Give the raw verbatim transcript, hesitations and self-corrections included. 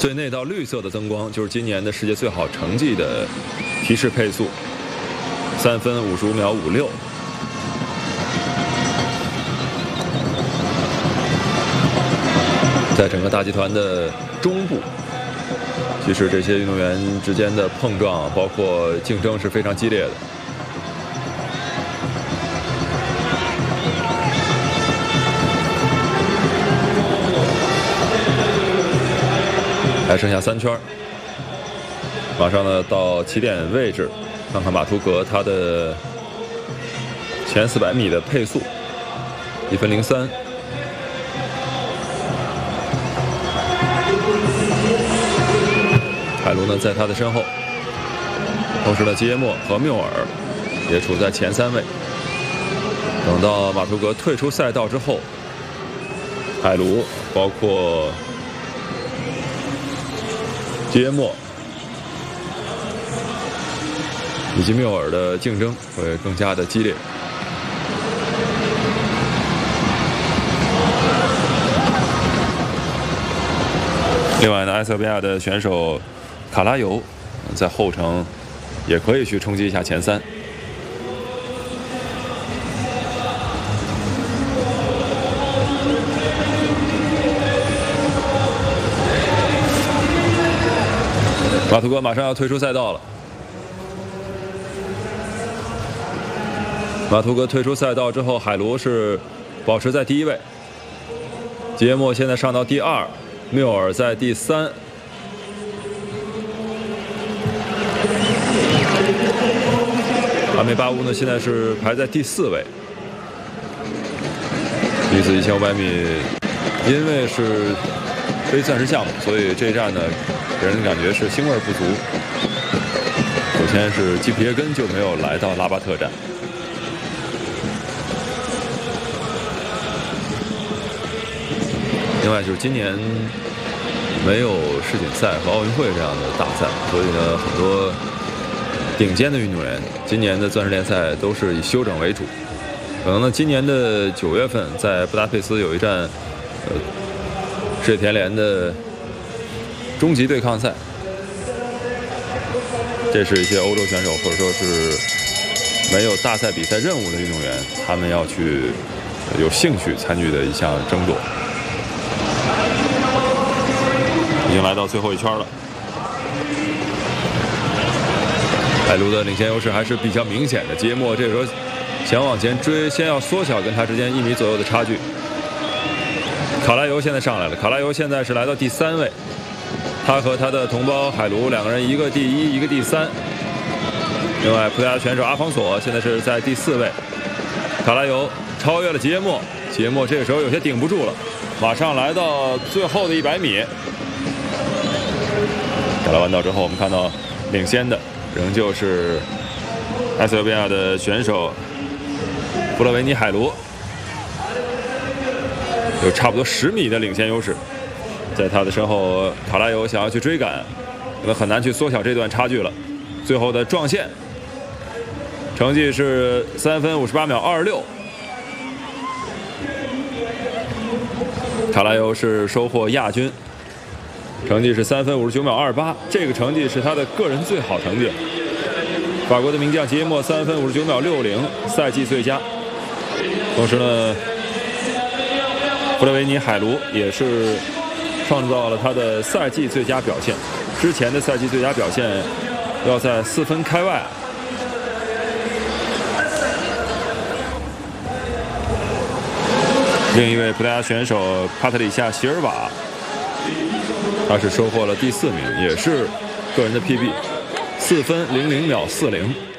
最内道绿色的灯光就是今年的世界最好成绩的提示配速，三分五十五秒五六。在整个大集团的中部，其实这些运动员之间的碰撞，包括竞争是非常激烈的。还剩下三圈，马上呢到起点位置，看看马图格他的前四百米的配速，一分零三。海卢呢在他的身后，同时呢基耶莫和缪尔也处在前三位。等到马图格退出赛道之后，海卢包括基耶莫以及缪尔的竞争会更加的激烈。另外呢，埃塞俄比亚的选手卡拉尤在后程也可以去冲击一下前三。马图格马上要退出赛道了。马图格退出赛道之后，海卢是保持在第一位，吉耶莫现在上到第二，缪尔在第三。阿梅巴乌呢，现在是排在第四位。女子一千五百米，因为是非钻石项目，所以这一站呢，给人感觉是腥味不足。首先是基皮耶根就没有来到拉巴特站。另外就是今年没有世锦赛和奥运会这样的大赛，所以呢，很多顶尖的运动员今年的钻石联赛都是以休整为主。可能呢，今年的九月份在布达佩斯有一站，呃，世界田联的终极对抗赛，这是一些欧洲选手或者说是没有大赛比赛任务的运动员，他们要去有兴趣参与的一项争夺。已经来到最后一圈了，海卢的领先优势还是比较明显的。吉耶莫这个时候想往前追，先要缩小跟他之间一米左右的差距。卡拉尤现在上来了，卡拉尤现在是来到第三位，他和他的同胞海卢两个人一个第一，一个第三。另外，葡萄牙选手阿方索现在是在第四位，卡拉尤超越了吉耶莫，吉耶莫这个时候有些顶不住了，马上来到最后的一百米。打了弯道之后，我们看到领先的仍旧是埃塞俄比亚的选手布勒维尼海卢，有差不多十米的领先优势。在他的身后，卡拉尤想要去追赶，可能很难去缩小这段差距了。最后的撞线，成绩是三分五十八秒二十六。卡拉尤是收获亚军。成绩是三分五十九秒二八，这个成绩是他的个人最好成绩。法国的名将吉耶莫三分五十九秒六零，赛季最佳。同时呢，布勒维尼海卢也是创造了他的赛季最佳表现。之前的赛季最佳表现要在四分开外。另一位葡萄牙选手帕特里夏席尔瓦。他是收获了第四名，也是个人的 P B， 四分零零秒四零。